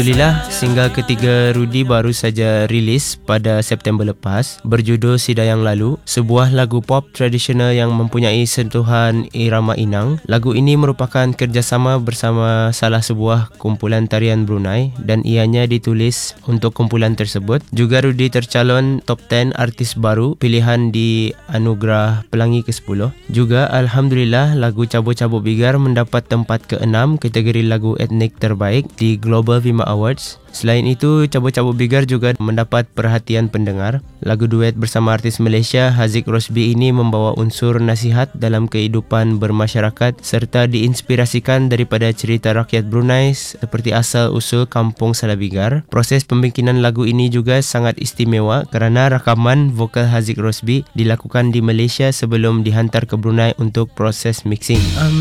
Alhamdulillah, single ketiga Rudy baru saja rilis pada September lepas, berjudul Sida Yang Lalu, sebuah lagu pop tradisional yang mempunyai sentuhan irama Inang. Lagu ini merupakan kerjasama bersama salah sebuah kumpulan tarian Brunei dan ianya ditulis untuk kumpulan tersebut. Juga Rudy tercalon top 10 artis baru pilihan di Anugerah Pelangi ke-10. Juga Alhamdulillah, lagu Cabut-Cabut Bigar mendapat tempat ke-6 kategori lagu etnik terbaik di Global Vima Awards. Selain itu, Cabut-Cabut Bigar juga mendapat perhatian pendengar. Lagu duet bersama artis Malaysia Haziq Rosby ini membawa unsur nasihat dalam kehidupan bermasyarakat serta diinspirasikan daripada cerita rakyat Brunei seperti asal-usul kampung Salabigar. Proses pembikinan lagu ini juga sangat istimewa kerana rakaman vokal Haziq Rosby dilakukan di Malaysia sebelum dihantar ke Brunei untuk proses mixing.